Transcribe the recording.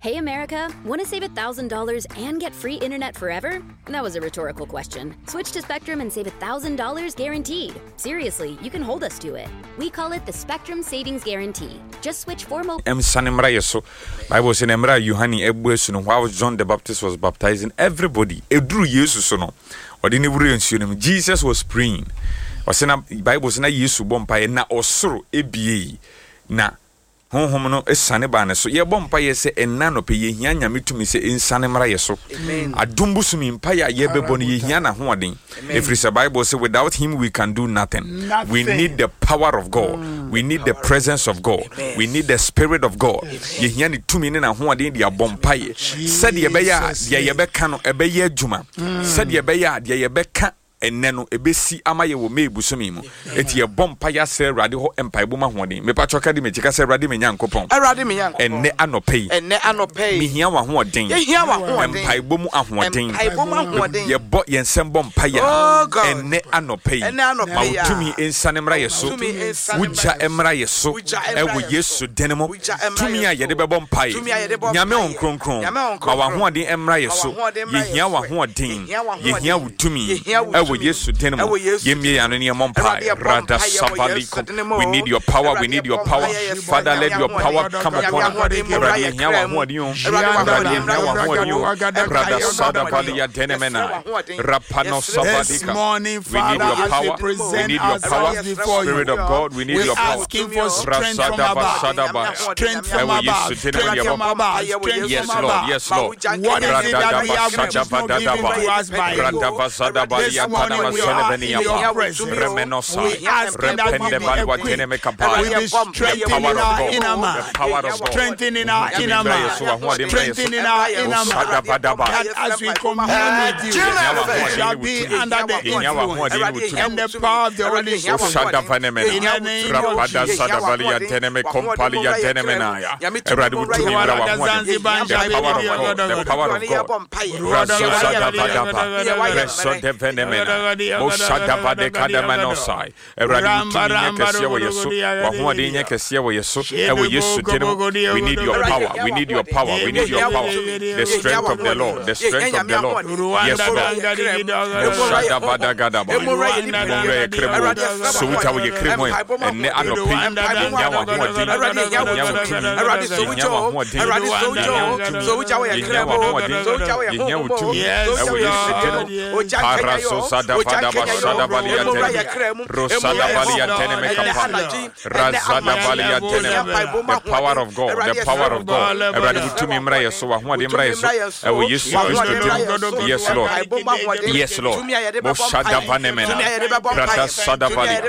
Hey, America, want to save $1,000 and get free internet forever? That was a rhetorical question. Switch to Spectrum and save $1,000 guaranteed. Seriously, you can hold us to it. We call it the Spectrum Savings Guarantee. Just switch for mobile. Bible says, while John the Baptist was baptizing everybody, Jesus was praying. Bible says, na osoro ebie na honhom no esane ba ne so ye bompa ye se enna no pe ye hia nyame tumi se insane mra ye so adumbu sumi mpa ya ye bebo no ye hia na hoden every Bible say without him we can do nothing. We need the power of God. We need the presence of God. We need the spirit of God. Ye hia ni tumi ne na hoden dia bompa ye said ye be ya ye be ka no ebe ye adwuma said ye be ya ye be ka eneno ebesi amaye wo mebusumi mu eti ye bompa ya se Awurade ho empaibo ma hoden me pa choka di me chika se Awurade me nyankopon enne anopei me hia wa hoden empaibo mu ahoden ye bo ye nsem bompa ya enne anopei ma utumi ensane mra yeso wuja emra yeso ewo Yesu denemo tumi a ye de be bompa ye nyame onkronkron ma wa hoden emra yeso ye hia wa hoden ye hia utumi ewo Yesu denemo yemie anani emompa rada sabaliko. We need your power, we need your power. Father, let your power come upon us. Rada nyawa hoadion rada nyawa hoadion rada sadabalia denemena rapano sabadika. We need your power, we need your power. Spirit of God, we need your power. Asking for strength from above. Strength from above. Strength from above. Yes, Lord, yes, Lord. What is it that we have which is not given to us by you? This morning we are in your presence. We ask that we be equipped with the strengthening our inner man, strengthening our inner man, strengthening our inner man, that as we commune with you, we shall be under the influence and the power of the Holy Spirit. In the name of Jesus. The power of God. Oshadavade kadamanosai eradikiyekesiye wo yeso wahode nyekesiye wo yeso ewo yesu tenemo. We need your power, we need your power, we need your power. The strength of the Lord, the strength of the Lord. Yes, Lord. Oshadavada gadaba mwe kremo so utawo ye kremo enne anopi nyawa hode the power of God, the power of God. Yes, Lord. Yes, Lord. Moshada vanemena. Prata sadavalia.